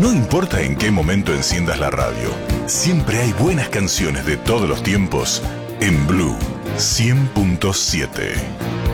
No importa en qué momento enciendas la radio, siempre hay buenas canciones de todos los tiempos en Blue 100.7.